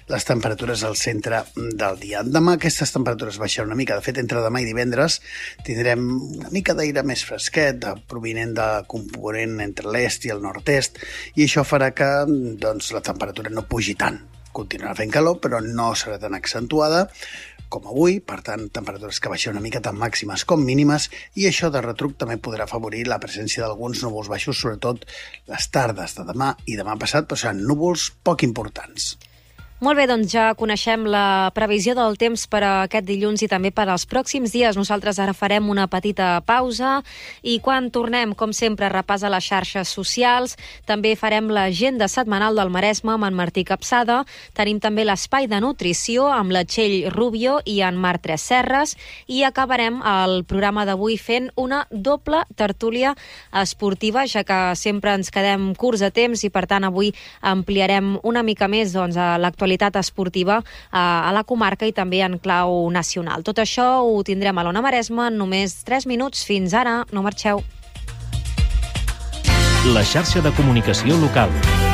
les temperatures al centre del dia. Demà aquestes temperatures baixaran una mica. De fet, entre demà i divendres tindrem una mica d'aire més fresquet, provinent de component entre l'est i el nord-est, i això farà que la temperatura no pugi tant. Continuarà fent calor, però no serà tan accentuada com avui, per tant, temperatures que baixen una mica tant màximes com mínimes, i això de retruc també podrà afavorir la presència d'alguns núvols baixos, sobretot les tardes de demà i demà passat, però seran núvols poc importants. Molt bé, doncs ja coneixem la previsió del temps per a aquest dilluns i també per als pròxims dies. Nosaltres ara farem una petita pausa i quan tornem, com sempre, repàs a les xarxes socials. També farem l'agenda setmanal del Maresme amb en Martí Capçada. Tenim també l'espai de nutrició amb la Txell Rubio i en Marc Tres Serres. I acabarem el programa d'avui fent una doble tertúlia esportiva, ja que sempre ens quedem curts de temps i, per tant, avui ampliarem una mica més l'actualitat esportiva a la comarca i també en clau nacional. Tot això ho tindrem a l'Ona Maresme en només 3 minuts. Fins ara, no marxeu. La xarxa de comunicació local.